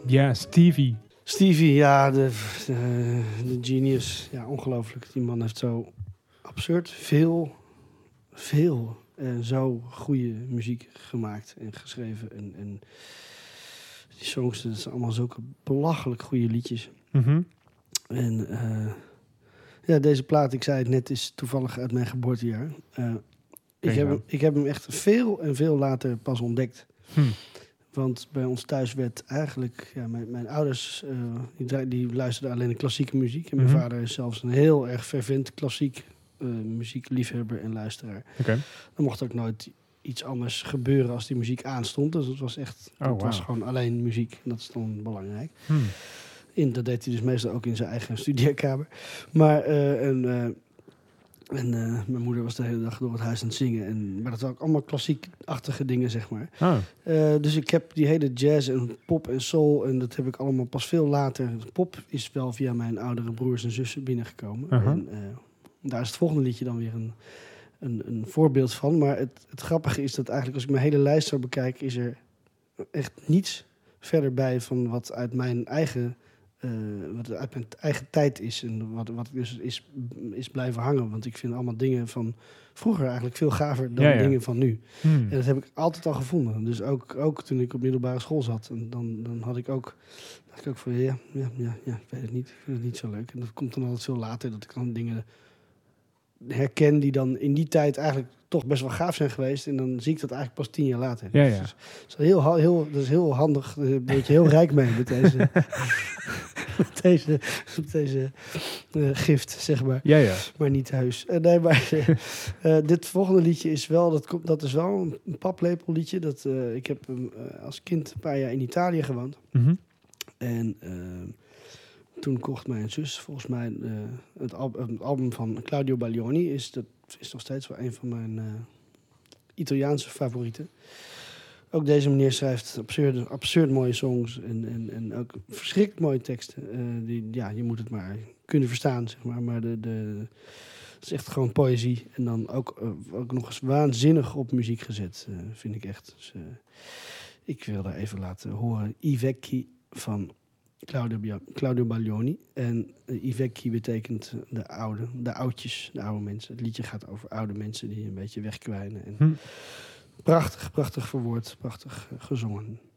Ja, Stevie. Stevie, ja, de genius. Ja, ongelooflijk. Die man heeft zo absurd veel en zo goede muziek gemaakt en geschreven. En die songs, dat zijn allemaal zulke belachelijk goede liedjes. Mm-hmm. En ja, deze plaat, ik zei het net, is toevallig uit mijn geboortejaar. Ik heb hem echt veel later pas ontdekt. Want bij ons thuis werd eigenlijk... Ja, mijn ouders die luisterden alleen naar klassieke muziek. En mijn vader is zelfs een heel erg fervent klassiek muziekliefhebber en luisteraar. Okay. Er mocht ook nooit iets anders gebeuren als die muziek aanstond. Dus het was echt... Het was gewoon alleen muziek. En dat is dan belangrijk. Dat deed hij dus meestal ook in zijn eigen studeerkamer. Maar... mijn moeder was de hele dag door het huis aan het zingen. Maar dat waren ook allemaal klassiek-achtige dingen, zeg maar. Dus ik heb die hele jazz en pop en soul... en dat heb ik allemaal pas veel later... Pop is wel via mijn oudere broers en zussen binnengekomen. En daar is het volgende liedje dan weer een voorbeeld van. Maar het grappige is dat eigenlijk als ik mijn hele lijst zou bekijken... is er echt niets verder bij van wat uit mijn eigen... wat uit mijn eigen tijd is en wat dus is blijven hangen. Want ik vind allemaal dingen van vroeger eigenlijk veel gaver dan dingen van nu. En dat heb ik altijd al gevonden. Dus ook toen ik op middelbare school zat. En dan had ik ook van ja, ik weet het niet. Ik vind het niet zo leuk. En dat komt dan altijd veel later dat ik dan dingen herken die dan in die tijd eigenlijk toch best wel gaaf zijn geweest. En dan zie ik dat eigenlijk pas 10 jaar later. Ja. Dus dat is heel handig. Daar ben je heel rijk mee met deze... deze gift, zeg maar. Ja. Maar niet thuis. Nee, maar dit volgende liedje is wel... Dat is wel een paplepelliedje. Ik heb als kind een paar jaar in Italië gewoond. Mm-hmm. En toen kocht mijn zus volgens mij het album van Claudio Baglioni. Is nog steeds wel een van mijn Italiaanse favorieten. Ook deze meneer schrijft absurd mooie songs en ook verschrikkelijk mooie teksten. Je moet het maar kunnen verstaan, zeg maar. Maar het is echt gewoon poëzie. En dan ook nog eens waanzinnig op muziek gezet, vind ik echt. Dus, ik wil daar even laten horen. I Vecchi van Claudio Baglioni. En I Vecchi betekent de oudjes, de oude mensen. Het liedje gaat over oude mensen die een beetje wegkwijnen. En prachtig verwoord, prachtig gezongen.